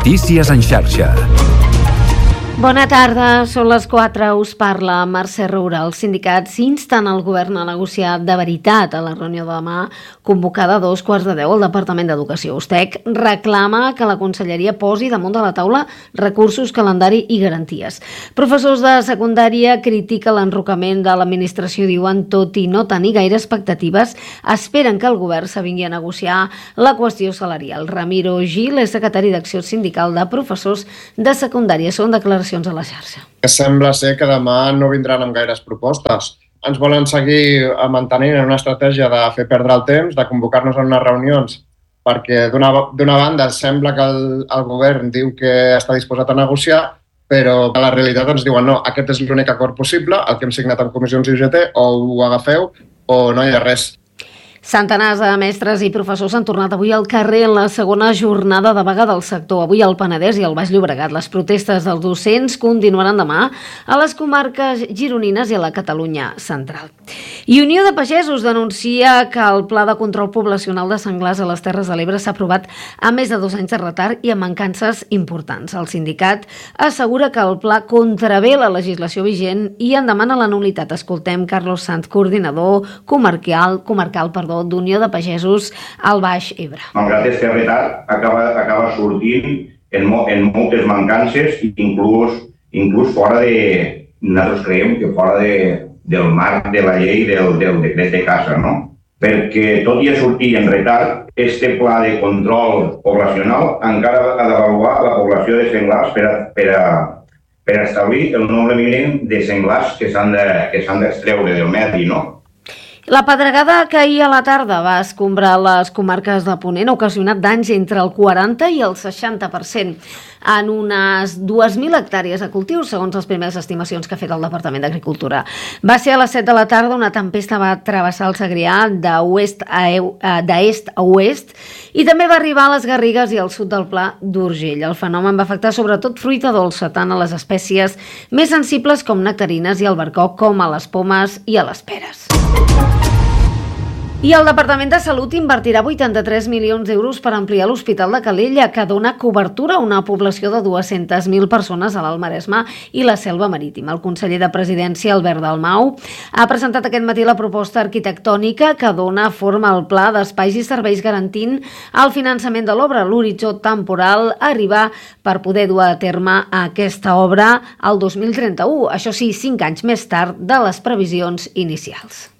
Notícies en xarxa. Bona tarda, són les 4, us parla Mercè Roura. Els sindicats insten el govern a negociar de veritat a la reunió de demà, convocada a 2:15 al Departament d'Educació. USTEC reclama que la Conselleria posi damunt de la taula recursos, calendari i garanties. Professors de secundària critiquen l'enrocament de l'administració, diuen, tot i no tenir gaire expectatives, esperen que el govern s'avingui a negociar la qüestió salarial. Ramiro Gil és secretari d'Acció Sindical de Professors de Secundària. Són declaracions a la xarxa. Sembla ser que demà no vindran amb gaires propostes. Ens volen seguir mantenint en una estratègia de fer perdre el temps, de convocar-nos en unes reunions, perquè d'una banda sembla que el govern diu que està disposat a negociar, però a la realitat ens diuen no, aquest és l'únic acord possible, el que hem signat amb comissions i UGT, o ho agafeu o no hi ha res. Centenars de mestres i professors han tornat avui al carrer en la segona jornada de vaga del sector. Avui al Penedès i al Baix Llobregat. Les protestes dels docents continuaran demà a les comarques gironines i a la Catalunya central. I Unió de Pagesos denuncia que el Pla de Control Poblacional de senglars a les Terres de l'Ebre s'ha aprovat amb més de 2 anys de retard i amb mancances importants. El sindicat assegura que el pla contravé la legislació vigent i en demana la nul·litat. Escoltem Carlos Sanz, coordinador comarcal d'Unió de Pagesos al Baix Ebre. Malgrat aquest retard, acaba sortint en moltes mancances, inclús fora de... Nosaltres creiem que fora del marc de la llei del decret de caça, no? Perquè tot i a sortir en retard, este pla de control poblacional encara ha d'avaluar la població de senglars per establir el nombre mínim de senglars que s'han d'extreure del medi, no? La pedregada que ahir a la tarda va escombrar les comarques de Ponent ha ocasionat danys entre el 40 i el 60% en unes 2.000 hectàrees de cultius, segons les primeres estimacions que ha fet el Departament d'Agricultura. Va ser a les 7 de la tarda, una tempesta va travessar el Segrià d'est a oest i també va arribar a les Garrigues i al sud del Pla d'Urgell. El fenomen va afectar sobretot fruita dolça, tant a les espècies més sensibles com nectarines i albercoc, com a les pomes i a les peres. I el Departament de Salut invertirà 83 milions d'euros per ampliar l'Hospital de Calella, que dona cobertura a una població de 200.000 persones a l'Alt Maresme i la Selva Marítima. El conseller de Presidència, Albert Dalmau, ha presentat aquest matí la proposta arquitectònica que dona forma al pla d'espais i serveis, garantint el finançament de l'obra, l'horitzó temporal a arribar per poder dur a terme aquesta obra al 2031. Això sí, 5 anys més tard de les previsions inicials.